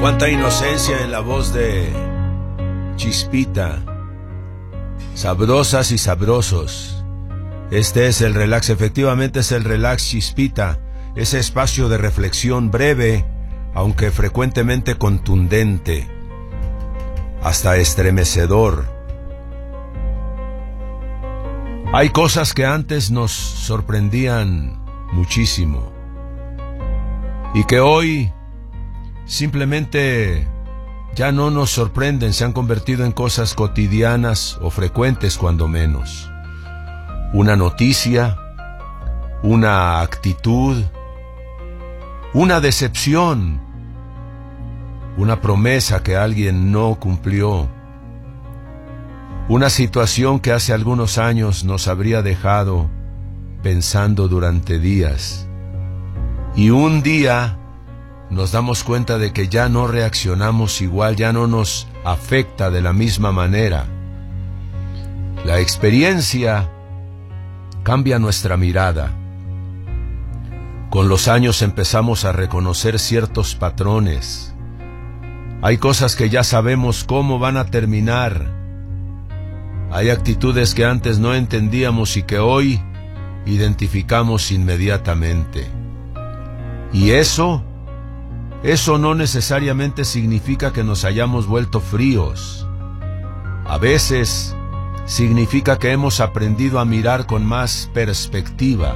Cuánta inocencia en la voz de Chispita. Sabrosas y sabrosos. Este es el relax, efectivamente es el relax Chispita. Ese espacio de reflexión breve, aunque frecuentemente contundente, hasta estremecedor. Hay cosas que antes nos sorprendían muchísimo y que hoy simplemente ya no nos sorprenden, se han convertido en cosas cotidianas o frecuentes cuando menos. Una noticia, una actitud, una decepción, una promesa que alguien no cumplió, una situación que hace algunos años nos habría dejado pensando durante días. Y un día nos damos cuenta de que ya no reaccionamos igual, ya no nos afecta de la misma manera. La experiencia cambia nuestra mirada. Con los años empezamos a reconocer ciertos patrones. Hay cosas que ya sabemos cómo van a terminar. Hay actitudes que antes no entendíamos y que hoy identificamos inmediatamente. Y eso no necesariamente significa que nos hayamos vuelto fríos. A veces significa que hemos aprendido a mirar con más perspectiva.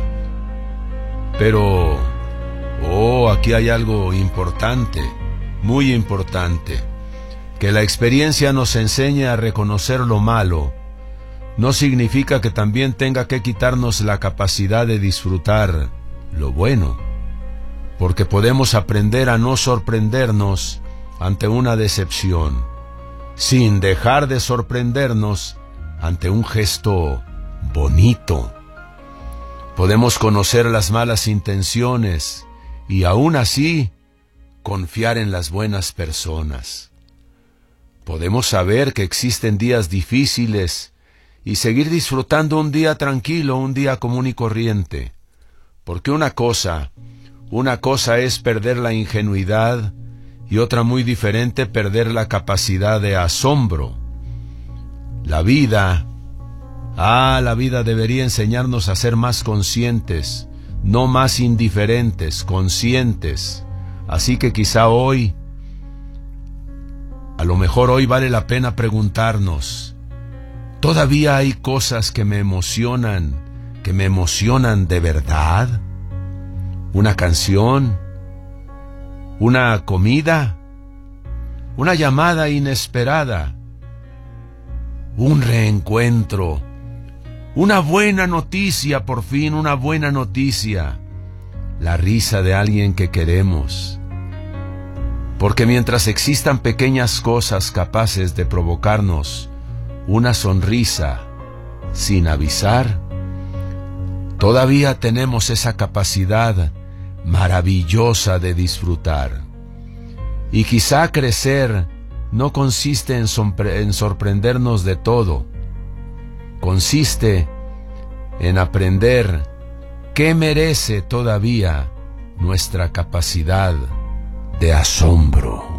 Pero, aquí hay algo importante, muy importante. Que la experiencia nos enseñe a reconocer lo malo no significa que también tenga que quitarnos la capacidad de disfrutar lo bueno, porque podemos aprender a no sorprendernos ante una decepción, sin dejar de sorprendernos ante un gesto bonito. Podemos conocer las malas intenciones y aún así confiar en las buenas personas. Podemos saber que existen días difíciles y seguir disfrutando un día tranquilo, un día común y corriente. Porque una cosa es perder la ingenuidad y otra muy diferente perder la capacidad de asombro. La vida debería enseñarnos a ser más conscientes, no más indiferentes, conscientes. Así que quizá hoy, a lo mejor hoy vale la pena preguntarnos, ¿todavía hay cosas que me emocionan de verdad? ¿Una canción? ¿Una comida? ¿Una llamada inesperada? ¿Un reencuentro? Una buena noticia, por fin, una buena noticia. La risa de alguien que queremos. Porque mientras existan pequeñas cosas capaces de provocarnos una sonrisa sin avisar, todavía tenemos esa capacidad maravillosa de disfrutar. Y quizá crecer no consiste en sorprendernos de todo. Consiste en aprender qué merece todavía nuestra capacidad de asombro.